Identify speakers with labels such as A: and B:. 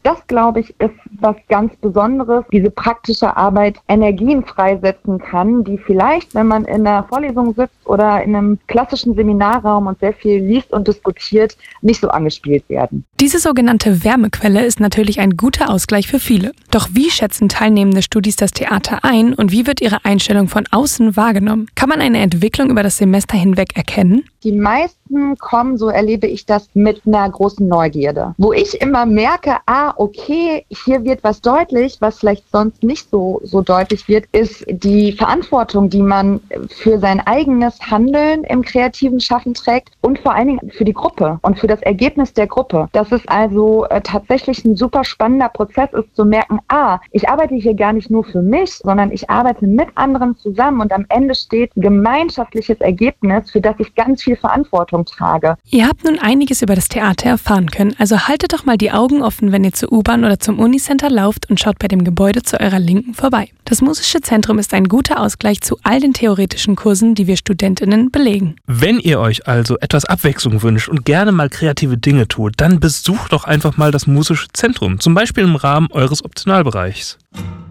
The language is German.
A: das, glaube ich, ist was ganz Besonderes, diese praktische Arbeit Energien freisetzen kann, die vielleicht, wenn man in einer Vorlesung sitzt oder in einem klassischen Seminarraum und sehr viel liest und diskutiert, nicht so angespielt werden.
B: Diese sogenannte Wärmequelle ist natürlich ein guter Ausgleich für viele. Doch wie schätzen teilnehmende Studis das Theater ein und wie wird ihre Einstellung von außen wahrgenommen? Kann man eine Entwicklung über das Semester hinweg erkennen?
A: Die meisten kommen, so erlebe ich das, mit einer großen Neugierde. Wo ich immer merke, okay, hier wird was deutlich, was vielleicht sonst nicht so deutlich wird, ist die Verantwortung, die man für sein eigenes Handeln im kreativen Schaffen trägt und vor allen Dingen für die Gruppe und für das Ergebnis der Gruppe. Dass es also tatsächlich ein super spannender Prozess ist, zu merken, ich arbeite hier gar nicht nur für mich, sondern ich arbeite mit anderen zusammen und am Ende steht ein gemeinschaftliches Ergebnis, für das ich ganz viel Verantwortung trage.
B: Ihr habt nun einiges über das Theater erfahren können, also haltet doch mal die Augen offen, wenn ihr zur U-Bahn oder zum Unicenter lauft und schaut bei dem Gebäude zu eurer Linken vorbei. Das Musische Zentrum ist ein guter Ausgleich zu all den theoretischen Kursen, die wir StudentInnen belegen.
C: Wenn ihr euch also etwas Abwechslung wünscht und gerne mal kreative Dinge tut, dann besucht doch einfach mal das Musische Zentrum, zum Beispiel im Rahmen eures Optionalbereichs.